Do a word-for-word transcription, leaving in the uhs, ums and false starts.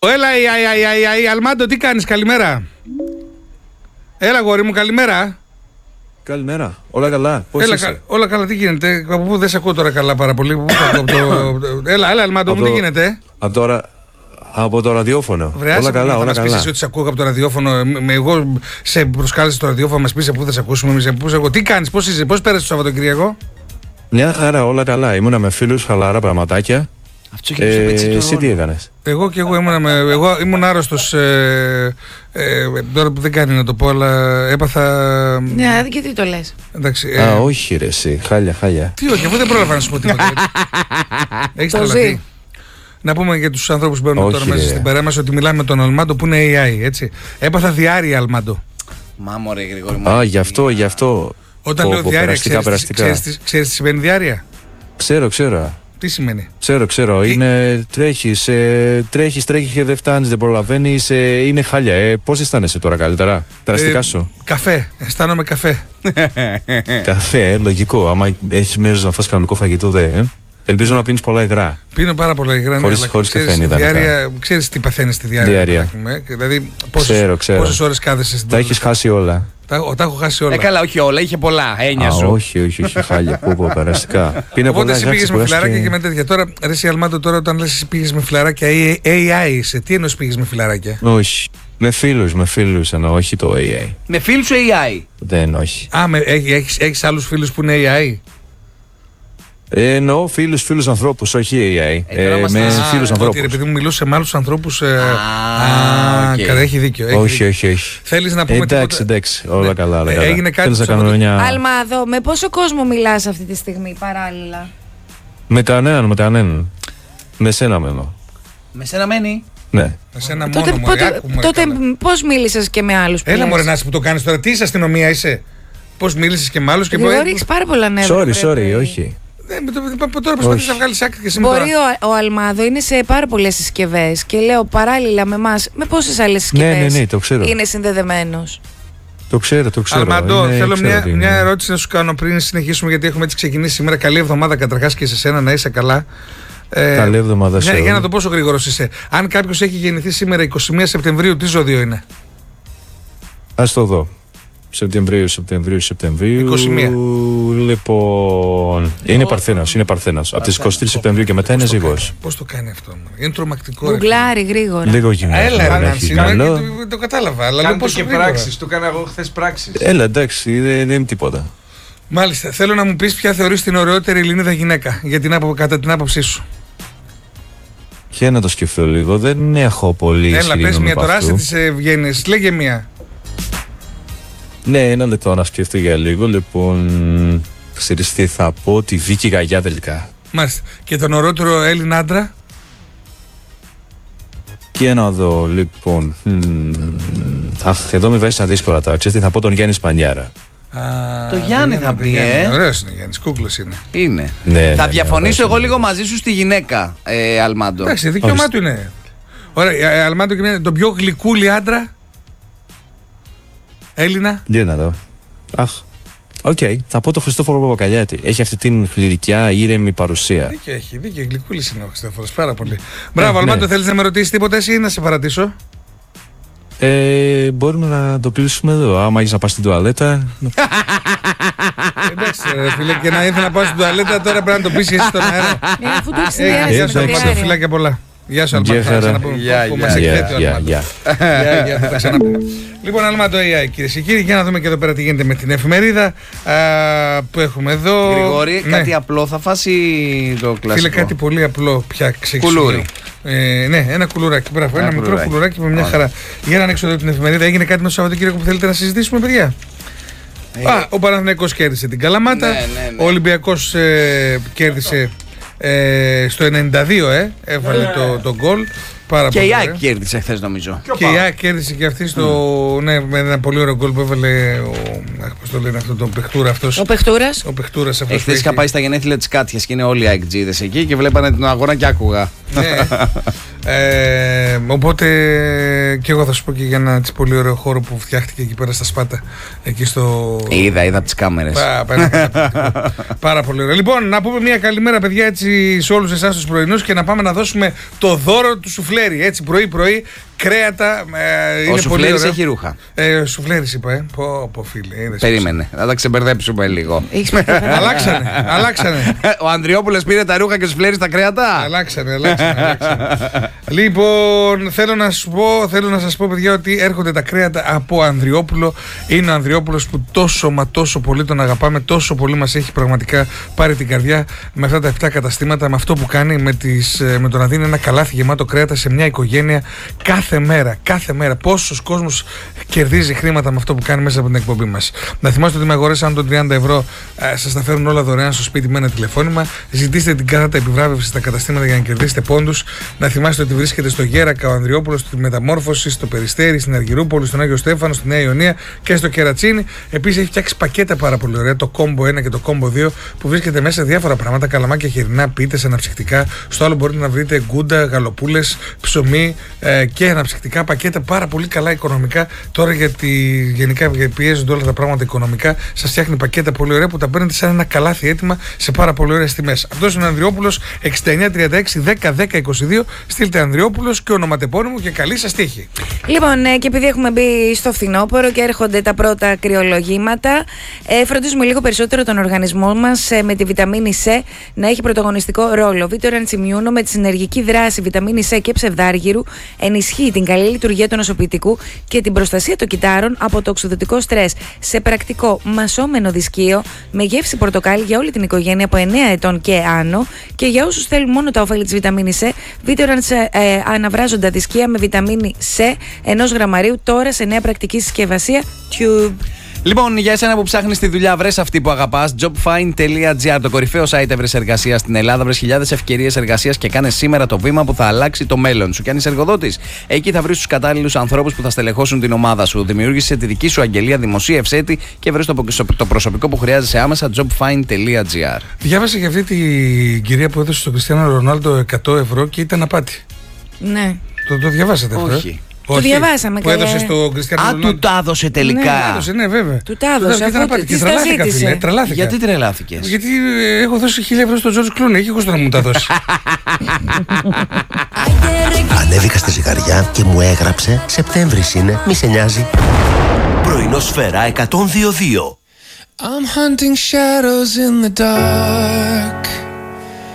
Έλα, η, η, η, η, η Αλμάντο, τι κάνεις, καλημέρα. Έλα, γόρι μου, καλημέρα. Καλημέρα, όλα καλά. Πώς έλα, είσαι? Όλα καλά, τι γίνεται. Από πού δεν σε ακούω τώρα καλά πάρα πολύ. Πού θα, το, το, έλα, έλα, Αλμάντο, μου, τι γίνεται. Από τώρα. Από το ραδιόφωνο. Βρε, όλα καλά, όλα μας καλά. Πεις εσύ ότι σε ακούω από το ραδιόφωνο. Με, εγώ σε προσκάλεσα στο ραδιόφωνο, μας πεις πού θα σε ακούσουμε. Σε πού, σε, τι κάνεις, πώς είσαι, πώς πέρασες το Σαββατοκύριακο. Μια χαρά, όλα καλά. Ήμουνα με φίλους, χαλαρά πραγματάκια. Ε, εσύ τι έκανες? Εγώ και εγώ ήμουν, με, εγώ ήμουν άρρωστος. Ε, ε, τώρα που δεν κάνει να το πω, αλλά έπαθα. Ναι, και τι το λες. Εντάξει, ε, Α, όχι, ρε, εσύ. Χάλια, χάλια. Τι, όχι, εγώ δεν πρόλαβα να σου πω τίποτα. Έχεις τρελαθεί. Να πούμε για τους ανθρώπους που μπαίνουν τώρα ρε. μέσα στην παρέα μας ότι μιλάμε με τον Αλμάντο που είναι έι άι, έτσι. Έπαθα διάρρεια, Αλμάντο. Μα μωρέ, Γρηγόρη μου. Α, γι' αυτό, γι' αυτό. Όταν πω, λέω πω, διάρεια, περαστικά, ξέρεις, περαστικά. ξέρεις, ξέρεις, ξέρεις τι σημαίνει διάρεια. Ξέρω, ξέρω. Τι σημαίνει. Ξέρω, ξέρω. Τι? Είναι. Τρέχεις, ε, τρέχεις, τρέχεις και δεν φτάνεις, δεν προλαβαίνεις. Ε, είναι χάλια. Ε, πώς αισθάνεσαι τώρα καλύτερα? Περαστικά Ε, σου. Καφέ. Αισθάνομαι καφέ. Καφέ, ε, λογικό. Άμα έχεις μέρος να φας κανονικό φαγητό, δε. Ε. Ελπίζω να πίνεις πολλά υγρά. Πίνω πάρα πολλά υγρά. Χωρίς- αλλά χωρίς ξέρεις, καφέ είναι ιδανικά. διάρεια, ξέρεις τι παθαίνεις στη διάρεια. Διάρεια. πούμε, Δηλαδή, πόσες, Ξέρω, ξέρω. πόσες ώρες κάθεσαι στην Τα έχεις χάσει όλα. Τα, τα έχω χάσει όλα. Ε, καλά, όχι όλα, είχε πολλά. Έννοια Α, σου. όχι, όχι, όχι, χάλια. Πού, πού, περαστικά. Πίνε Οπότε πολλά εσύ υγρά, πήγες με ξεκουράστηκε. φιλαράκια και με τέτοια. Τώρα, ρε εσύ Αλμάντο, τώρα όταν λες εσύ πήγες με φιλαράκια ή έι άι είσαι, τι εννοείς πήγες με φιλαράκια. Όχι. Με φίλους, με φίλους εννοώ, όχι το έι άι. Με φίλους σου έι άι. Δεν, όχι. Α, με, έχ- έχεις, έχεις άλλους φίλους που είναι έι άι. Ε, εννοώ φίλους, φίλους ανθρώπους, όχι έι άι. Ε, τώρα Ε, μας με τα- φίλους Ότι ανθρώπους. επειδή μου μιλούσε με άλλους ανθρώπους. Ε, Α, οκ. καλά, έχει δίκιο. Έχει Όχι, δίκιο. όχι, όχι. Θέλεις να πούμε Εντάξει, τίποτα. εντάξει, όλα Ναι. καλά. όλα Ε, καλά. έγινε κάτι Θέλεις το να κάνουμε Σαββατο- μια. Αλμάδο, με πόσο κόσμο μιλάς αυτή τη στιγμή παράλληλα? Με κανέναν, με κανέναν. Με σένα μένω. Με σένα μένει. Ναι. Εσένα Τότε, μόνο, μωρέ, πότε- άκου, μωρέ, τότε καλά. πώς μίλησες και με άλλους που Έλα λες? μωρέ Νάση που το κάνεις τώρα. Τι είσαι, αστυνομία είσαι. Πώς μίλησες και με άλλους και Γρηγόρη, μπορεί. έχεις πάρα πολλά νεύρα. Sorry, πρέπει. sorry, όχι. Ε, με το- με το- Τώρα προσπαθείς Όχι. να βγάλεις άκρη και σήμερα. Μπορεί ο, ο Αλμάδο είναι σε πάρα πολλές συσκευές και λέω παράλληλα με εμάς, με πόσες άλλες συσκευές Ναι, ναι, ναι, το ξέρω. είναι συνδεδεμένος. Το ξέρω, το ξέρω. Αλμαντό, Είναι- θέλω ξέρω μια, τι είναι. μια ερώτηση να σου κάνω πριν συνεχίσουμε, γιατί έχουμε έτσι ξεκινήσει σήμερα. Καλή εβδομάδα καταρχάς και σε σένα, να είσαι καλά. Ε, Καλή εβδομάδα σε για, για όλους. να το πόσο γρήγορος είσαι. Αν κάποιος έχει γεννηθεί σήμερα εικοστή πρώτη Σεπτεμβρίου, τι ζώδιο είναι? Ας το δω. Σεπτεμβρίου, Σεπτεμβρίου, Σεπτεμβρίου. είκοσι μία. Λοιπόν. Είναι Παρθένος, είναι Παρθένος. Από τις εικοστή Σεπτεμβρίου και μετά είναι Πώς το ζύγος. κάνει, Πώς το κάνει αυτό, μωρέ. Είναι τρομακτικό. ρε. Γκουγκλάρι γρήγορα. Λίγο Α, γυμνός. Έλα, μωρέ, ρε, έχει Νάνση, καλό. το, το κατάλαβα. Αλλά λέω Κάντε πόσο και γρήγορα. πράξεις. Του έκανα εγώ χθες πράξεις. Έλα, εντάξει, δεν, δεν είναι τίποτα. Μάλιστα, θέλω να μου πεις ποια θεωρείς την ωραιότερη Ελληνίδα γυναίκα για την, άπο- κατά την άποψή σου. Και να το σκεφτώ λίγο. Δεν έχω πολύ Έλα, ισχυρή πες γνώμη μια από τώρα, αυτού. άσε τις ευγένειες. Λέγε μια. Ναι, ένα λεπτό να σκεφτώ για λίγο. Λοιπόν, ξέρεις τι θα πω, τη Βίκη Γαγιά τελικά. Μάλιστα. Και τον ωραιότερο Έλληνα άντρα. Και να δω, λοιπόν. μ, Αχ, εδώ με βάζεις δύσκολα τώρα. Ξέρεις τι θα πω, τον Γιάννη Σπανιάρα. Α, Το Γιάννη δεν θα είναι, πει, Γιάννη. ε. Ωραίος είναι ο Γιάννης, κούκλος είναι. Είναι. Ναι, Θα ναι, διαφωνήσω ναι, εγώ ναι. λίγο μαζί σου στη γυναίκα, ε, Αλμάντο. Εντάξει, δικαίωμά Ορίστε. του είναι. Ωραία, ε, Αλμάντο και μια, τον πιο γλυκούλη άντρα. Έλληνα. Για να δω. Αχ. Οκ, θα πω το Χριστόφορο Παπακαλιάτη. Έχει αυτή την γλυκιά, ήρεμη παρουσία. Δίκιο έχει, δίκιο. Γλυκούλης είναι ο Χριστόφορος, πάρα πολύ. Μπράβο, ναι. Αλμάντο, θέλεις να με ρωτήσεις τίποτα εσύ ή να σε παρατήσω? Ε, μπορούμε να το κλείσουμε εδώ. Άμα έχεις να πας στην τουαλέτα. Εντάξει, ρε φίλε, και να ήθελα να πάω στην τουαλέτα, τώρα πρέπει να το πεις και εσύ στον αέρα. Ε, αφού το έχεις Έγινε, συνδυάσει γεια με σου, το Αλμάντο, διάρρεια. φιλάκια πολλά. Γεια σου, Γεια Αλμάντο, θα χαρά. ξαναπούμε. Γεια, Που γεια, μας Γεια, εκθέτει ο γεια, Αλμάντο. γεια. Γεια, γεια, θα τα ξαναπούμε. Λοιπόν, Αλμάντο έι άι, κυρίες και κύριοι, για να δούμε και εδώ πέρα τι γίνεται με την εφημερίδα α, που έχουμε εδώ. Γρηγόρη, Ναι. κάτι απλό θα φας ή το κλασικό? Φίλε, κάτι πολύ απλό πια ξεξηγώ. Κουλούρι. Ε, ναι, ένα κουλουράκι. Μπράβο, ένα, Ένα μικρό κουλουράκι. κουλουράκι με μια Ωραία. χαρά. Για να ανοίξω εδώ την εφημερίδα. Έγινε κάτι το Σαββατοκύριακο που θέλετε να συζητήσουμε, παιδιά? Ε, Α, ο Παναθηναϊκός κέρδισε την Καλαμάτα. Ναι, ναι, ναι. Ο Ολυμπιακός ε, κέρδισε ε, στο ενενήντα δύο, ε, έβαλε το, το γκολ. Πάρα Και πολύ η ωραία. ΑΕΚ κέρδισε χθες νομίζω. Και η ΑΕΚ κέρδισε και αυτή στο, ναι, με ένα πολύ ωραίο γκολ που έβαλε ο, αχ, πώς το λένε αυτό, τον παιχτούρα αυτός. Ο Πεχτούρας. Ο παιχτούρας αυτός. που Εχθές είχα έχει- πάει στα γενέθλια της Κάτιας και είναι όλοι οι ΑΕΚ τζίδες εκεί και βλέπανε τον αγώνα και άκουγα. Ναι. Ε, οπότε και εγώ θα σου πω και για ένα έτσι πολύ ωραίο χώρο που φτιάχτηκε εκεί πέρα στα Σπάτα. Εκεί στο. Είδα, είδα από τις κάμερες. Πάρα, πάρα πολύ ωραίο. Λοιπόν, να πούμε μια καλημέρα, παιδιά, έτσι σε όλους εσάς τους πρωινούς και να πάμε να δώσουμε το δώρο του σουφλέρι. Έτσι, πρωί-πρωί. Κρέατα. Ε, είναι ο Σουφλέρης έχει ρούχα. Ε, ο Σουφλέρης είπα, ε. Πω, πω φίλε. Είδες, περίμενε, θα τα ξεμπερδέψουμε λίγο. αλλάξανε, αλλάξανε. Ο Ανδριόπουλος πήρε τα ρούχα και ο Σουφλέρης τα κρέατα. Αλλάξανε, αλλάξανε. αλλάξανε. Λοιπόν, θέλω να σου πω, θέλω να σας πω, παιδιά, ότι έρχονται τα κρέατα από Ανδριόπουλο. Είναι ο Ανδριόπουλος που τόσο μα τόσο πολύ τον αγαπάμε, τόσο πολύ μας έχει πραγματικά πάρει την καρδιά με αυτά τα επτά καταστήματα, με αυτό που κάνει, με, τις, με το να δίνει ένα καλάθι γεμάτο κρέατα σε μια οικογένεια κάθε μέρα. Κάθε μέρα. Πόσος κόσμος κερδίζει χρήματα με αυτό που κάνει μέσα από την εκπομπή μας. Να θυμάστε ότι με αγοράσαν των τριάντα ευρώ, ε, σας τα φέρουν όλα δωρεάν στο σπίτι με ένα τηλεφώνημα. Ζητήστε την κάρτα επιβράβευση στα καταστήματα για να κερδίσετε πόντους. Να θυμάστε ότι βρίσκεται στο Γέρακα ο Ανδριόπουλος, στη Μεταμόρφωση, στο Περιστέρι, στην Αργυρούπολη, στον Άγιο Στέφανο, στη Νέα Ιωνία και στο Κερατσίνι. Επίσης έχει φτιάξει πακέτα πάρα πολύ ωραία, το κόμπο ένα και το κόμπο δύο, που βρίσκεται μέσα διάφορα πράγματα, καλαμάκια χοιρινά, πίτες, αναψυκτικά. Στο άλλο μπορείτε να βρείτε γκούντα, γαλοπούλες, ψωμί ε, και αναψυκτικά πακέτα πάρα πολύ καλά οικονομικά. Τώρα γιατί γενικά πιέζονται όλα τα πράγματα οικονομικά, σας φτιάχνει πακέτα πολύ ωραία που τα παίρνετε σαν ένα καλάθι έτοιμα σε πάρα πολύ ωραίες τιμές. Αυτός είναι ο Ανδριόπουλος, εξήντα εννιά τριάντα έξι δέκα δέκα είκοσι δύο. Στείλτε Ανδριόπουλος και ονοματεπώνυμο και καλή σας τύχη. Λοιπόν, ε, και επειδή έχουμε μπει στο φθινόπωρο και έρχονται τα πρώτα κρυολογήματα, ε, φροντίζουμε λίγο περισσότερο τον οργανισμό μας ε, με τη βιταμίνη C να έχει πρωταγωνιστικό ρόλο. Βίτοραντς Immuno με τη συνεργική δράση βιταμίνη C και ψευδάργυρου ενισχύει την καλή λειτουργία του νοσοποιητικού και την προστασία των κυτάρων από το οξυδωτικό στρες σε πρακτικό μασόμενο δισκείο με γεύση πορτοκάλι για όλη την οικογένεια από εννέα ετών και άνω. Και για όσους θέλουν μόνο τα ωφέλη της βιταμίνης C, Βίτοραντς ε, ε, αναβράζοντα δισκεία με βιταμίνη C ενός γραμμαρίου τώρα σε νέα πρακτική συσκευασία Tube. Λοιπόν, για εσένα που ψάχνεις τη δουλειά, βρες αυτή που αγαπάς. jobfind τελεία gr, το κορυφαίο site εύρεσης εργασίας στην Ελλάδα. Βρες χιλιάδες ευκαιρίες εργασίας και κάνε σήμερα το βήμα που θα αλλάξει το μέλλον σου. Και αν είσαι εργοδότης, εκεί θα βρεις τους κατάλληλους ανθρώπους που θα στελεχώσουν την ομάδα σου. Δημιούργησε τη δική σου αγγελία, δημοσίευσέ τη και βρες το προσωπικό που χρειάζεσαι άμεσα. jobfind τελεία gr. Διάβασα για αυτή την κυρία που έδωσε στον Κριστιάνο Ρονάλντο εκατό ευρώ και ήταν απάτη. Ναι. Το, το διαβάσατε αυτό? Όχι. Το διαβάσαμε. Που έδωσε στο Κριστιάνο Ρονάλντο. Α, του τα έδωσε τελικά. Ναι, έδωσε, ναι, βέβαια. Του τα έδωσε. Και τρελάθηκα, φίλε. Τρελάθηκα. Γιατί τρελάθηκες? Γιατί ε, έχω δώσει χίλια ευρώ στον Τζορτζ Κλούνι. Έχει κόστο να μου τα δώσει. Ανέβηκα στη ζυγαριά και μου έγραψε Σεπτέμβρης είναι, μη σε νοιάζει. Πρωινό Σφαίρα εκατόν δύο δύο. I'm hunting shadows in the dark.